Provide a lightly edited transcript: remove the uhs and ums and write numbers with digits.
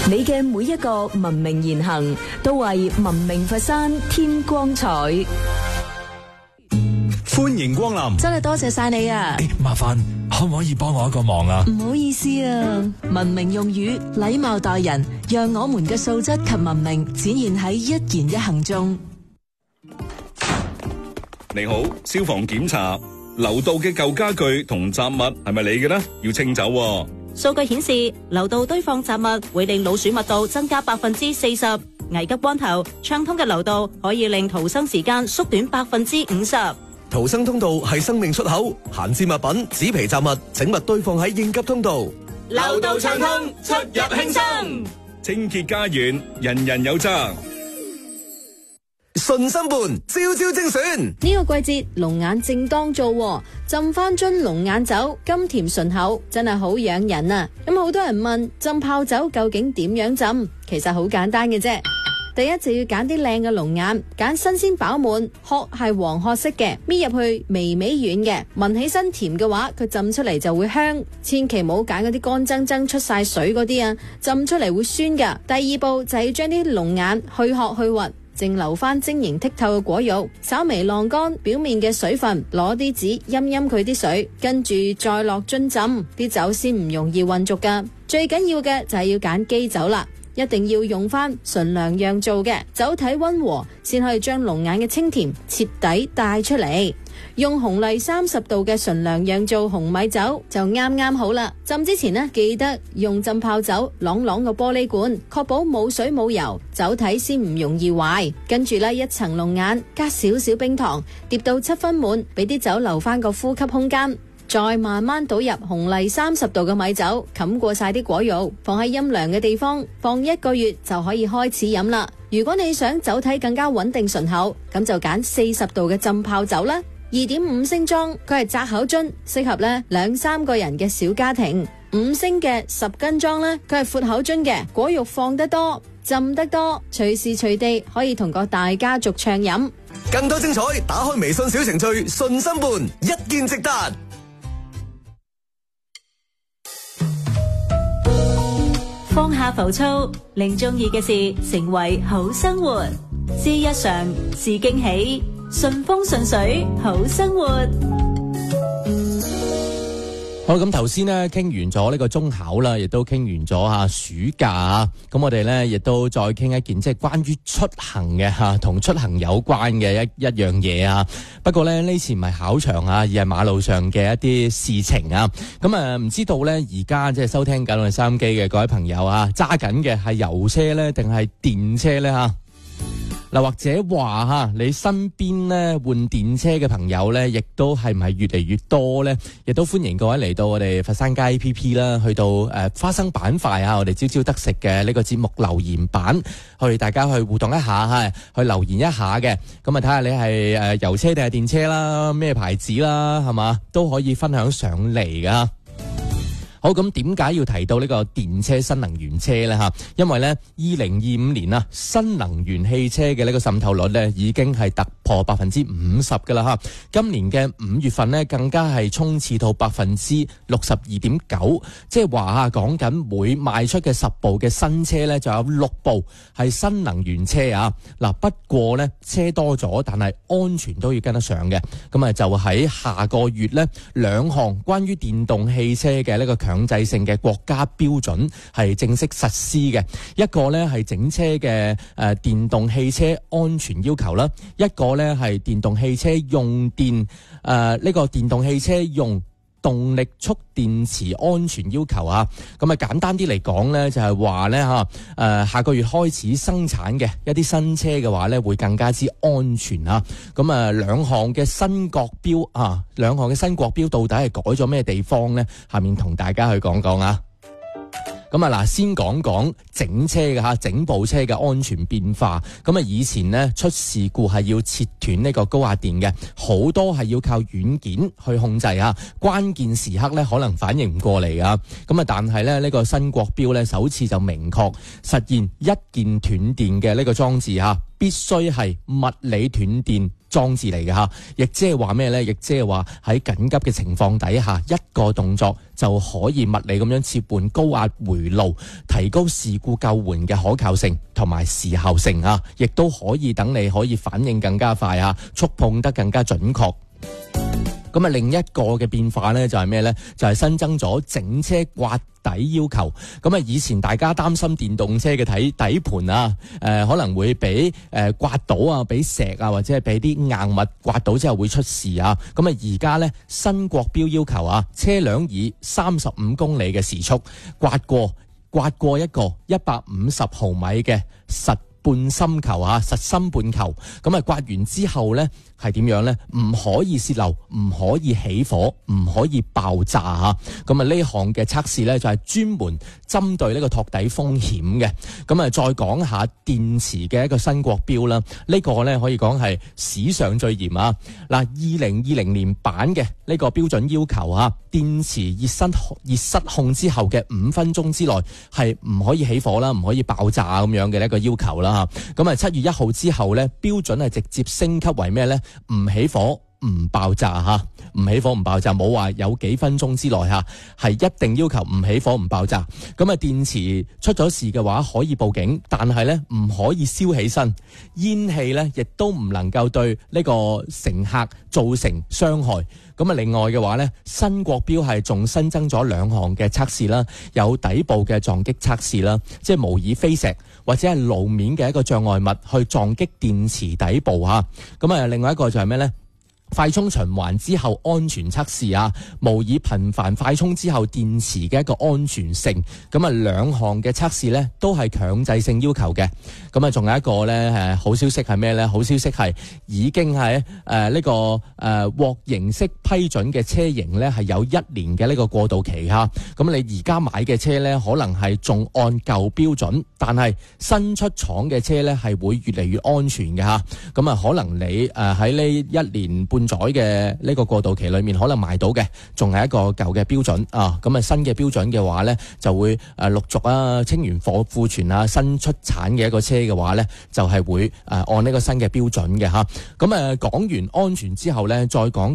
你嘅每一個文明言行，都為文明佛山添光彩。 歡迎光臨， 真係多謝晒你啊！ 麻煩可唔可以幫我一個忙啊？ 唔好意思啊，文明用語，禮貌待人，讓我們嘅素質及文明展現喺一言一行中。 你好，消防檢查，樓道嘅舊家具同雜物係咪你嘅呢？要清走喎。 數據顯示，樓道堆放雜物會令老鼠密度增加40%。危急關頭，暢通嘅樓道可以令逃生時間縮短50%。 逃生通道係生命出口，閒置物品、紙皮雜物，請勿堆放喺應急通道。 樓道暢通，出入輕鬆。 清潔家園，人人有責。 順心伴，朝朝精選。 呢個季節龍眼正當造，浸翻樽龍眼酒，甘甜順口，真係好養人啊！咁好多人問浸泡酒究竟點樣浸？其實好簡單嘅啫。第一就要揀啲靚嘅龍眼，揀新鮮飽滿，殼係黃褐色嘅，搣入去微微軟嘅，聞起身甜嘅話，佢浸出嚟就會香。千祈唔好揀嗰啲乾爭爭出晒水嗰啲啊，浸出嚟會酸噶。第二步就要將啲龍眼去殼去核，淨留翻晶瑩剔透嘅果肉，稍微晾乾表面嘅水分，攞啲紙陰陰佢啲水，跟住再落樽浸，啲酒先唔容易混濁噶。最緊要嘅就係要揀基酒啦。一定要用翻純糧釀造嘅，酒體溫和，先可以將龍眼嘅清甜徹底帶出嚟。用紅麗30度嘅純糧釀造紅米酒就啱啱好啦。浸之前呢，記得用浸泡酒啷個玻璃罐，確保冇水冇油，酒體先唔容易壞。跟住呢，一層龍眼加少少冰糖，疊到7分滿，俾啲酒留翻個呼吸空間。再慢慢倒入紅麗30度嘅米酒，冚過晒啲果肉，放喺陰涼嘅地方，放1個月就可以開始飲啦。如果你想酒體更加穩定順口，咁就揀40度嘅浸泡酒啦。2.5升裝，佢係窄口樽，適合呢2-3個人嘅小家庭。5升嘅10斤裝呢，佢係闊口樽嘅，果肉放得多，浸得多，隨時隨地可以同個大家族暢飲。 更多精彩，打開微信小程序順心伴，一見即得。 放下浮躁，令中意嘅事成為好生活。是日常，是驚喜，順風順水，好生活。 好，咁頭先呢傾完咗呢個中考啦，亦都傾完咗暑假啊。咁我哋呢亦都再傾一件即係關於出行嘅同出行有關嘅一樣嘢啊。不過呢次唔係考場啊，而係馬路上嘅一啲事情啊。咁唔知道呢而家即係收聽緊我哋收音機嘅各位朋友啊，揸緊嘅係油車呢定係電車呢吓？嗱，或者話你身邊咧換電車嘅朋友咧，亦都係唔係越嚟越多咧？亦都歡迎各位嚟到我哋佛山街 APP 啦，去到花生板塊啊，我哋朝朝得食嘅呢個節目留言板，去大家去互動一下，去留言一下嘅。咁啊，睇下你係油車定係電車啦，咩牌子啦，係嘛，都可以分享上嚟噶。好，咁點解要提到呢個電車新能源車呢？吓，因為呢2025年啊，新能源汽車嘅呢個滲透率呢已經係突破50%噶啦吓。今年嘅5月份呢，更加係衝刺到62.9%，即係話講緊每賣出嘅10部嘅新車呢，就有6部係新能源車啊。嗱，不過呢車多咗，但係安全都要跟得上嘅。咁啊，就喺下個月呢，2項關於電動汽車嘅呢個強制性嘅國家標準係正式實施嘅。一個呢係整車嘅電動汽車安全要求啦，一個呢係電動汽車用電呢個電動汽車用動力蓄電池安全要求啊。咁啊，簡單啲嚟講呢，就係話呢下個月開始生產嘅一啲新車嘅話呢，會更加之安全啊。咁啊，兩項嘅新國標到底係改咗咩地方呢？下面同大家去講講啊。咁啊嗱，先講講整車嘅整部車嘅安全變化。咁啊，以前呢出事故係要切斷呢個高壓電嘅，好多係要靠軟件去控制啊。關鍵時刻呢可能反應唔過嚟啊。咁啊，但係呢個新國標呢首次就明確實現一件斷電嘅呢個裝置必須係物理斷電裝置嚟嘅嚇，亦即係話咩呢？亦即係話喺緊急嘅情況底下，一個動作就可以物理咁樣切換高壓回路，提高事故救援嘅可靠性同埋時效性啊！亦都可以等你可以反應更加快啊，觸碰得更加準確。咁啊，另一個嘅變化呢，就係咩呢？就係新增咗整車刮底要求。咁啊，以前大家擔心電動車嘅底盤啊，可能會俾刮到啊，俾石啊，或者係俾啲硬物刮到之後會出事啊。咁啊，而家呢，新國標要求啊，車輛以35公里嘅時速刮過一個150毫米嘅實半心球啊，實心半球。咁啊，刮完之後呢，係點樣呢？唔可以洩漏，唔可以起火，唔可以爆炸嚇。咁啊，呢項嘅測試呢，就係專門針對呢個托底風險嘅。咁啊，再講下電池嘅一個新國標啦。呢個呢，可以講係史上最嚴啊！嗱，2020年版嘅呢個標準要求啊，電池熱失控之後嘅5分鐘之內係唔可以起火啦，唔可以爆炸咁樣嘅一個要求啦嚇。咁啊，7月1號之後呢，標準係直接升級為咩呢？唔起火唔爆炸吓，唔起火唔爆炸，冇話有幾分鐘之內吓，係一定要求唔起火唔爆炸。咁啊，電池出咗事嘅話可以報警，但係呢唔可以燒起身，煙氣呢亦都唔能夠對呢個乘客造成傷害。咁啊，另外嘅話呢，新國標係仲新增咗2項嘅測試啦，有底部嘅撞擊測試啦，即係模擬飛石或者係路面嘅一個障礙物去撞擊電池底部吓。咁啊，另外一個就係咩呢？快充循環之後安全測試啊，模擬頻繁快充之後電池嘅一個安全性。咁啊，2項嘅測試呢都係強制性要求嘅。咁啊，仲有一個呢，好消息係咩呢？好消息係已經係呢個獲形式批准嘅車型呢係有1年嘅呢個過渡期嚇。咁你而家買嘅車呢，可能係仲按舊標準，但係新出廠嘅車呢係會越嚟越安全嘅嚇。咁啊，可能你喺呢1年半載嘅呢個過渡期裏面，可能買到嘅仲係一個舊嘅標準啊。咁啊，新嘅標準嘅話呢，就會陸續啊清完貨庫存啊，新出產嘅一個車嘅話呢，就係會按呢個新嘅標準嘅嚇。咁講完安全之後呢，再講